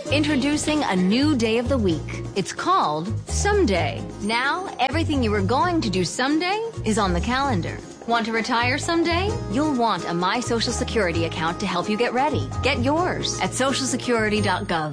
Introducing a new day of the week. It's called Someday. Now, everything you were going to do someday is on the calendar. Want to retire someday? You'll want a My Social Security account to help you get ready. Get yours at socialsecurity.gov.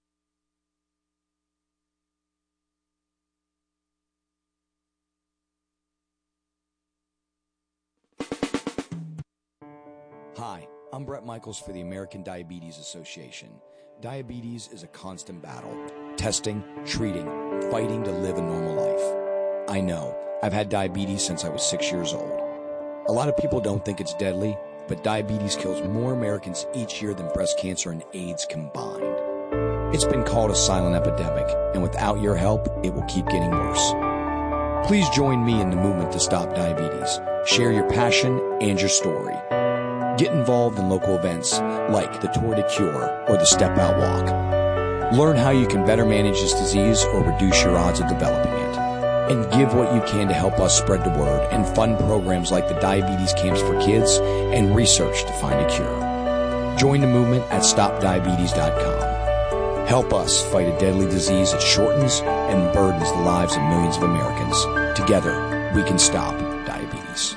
Hi, I'm Brett Michaels for the American Diabetes Association. Diabetes is a constant battle. Testing, treating, fighting to live a normal life. I know. I've had diabetes since I was 6 years old. A lot of people don't think it's deadly, but diabetes kills more Americans each year than breast cancer and AIDS combined. It's been called a silent epidemic, and without your help, it will keep getting worse. Please join me in the movement to stop diabetes. Share your passion and your story. Get involved in local events like the Tour de Cure or the Step Out Walk. Learn how you can better manage this disease or reduce your odds of developing it. And give what you can to help us spread the word and fund programs like the Diabetes Camps for Kids and research to find a cure. Join the movement at StopDiabetes.com. Help us fight a deadly disease that shortens and burdens the lives of millions of Americans. Together, we can stop diabetes.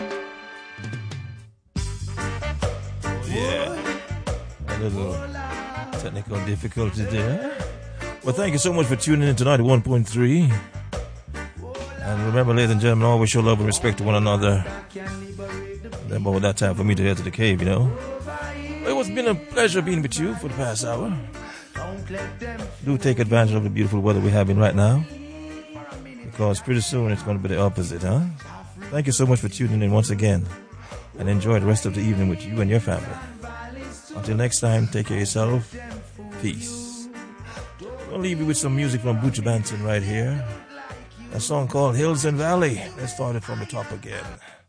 A little technical difficulty there. Well, thank you so much for tuning in tonight at 1.3. And remember, ladies and gentlemen, always show love and respect to one another. Remember that time for me to head to the cave, you know. Well, it's been a pleasure being with you for the past hour. Do take advantage of the beautiful weather we're having right now, because pretty soon it's going to be the opposite, huh? Thank you so much for tuning in once again, and enjoy the rest of the evening with you and your family. Until next time, take care of yourself. Peace. I'll leave you with some music from Butch Benson right here. A song called Hills and Valley. Let's start it from the top again.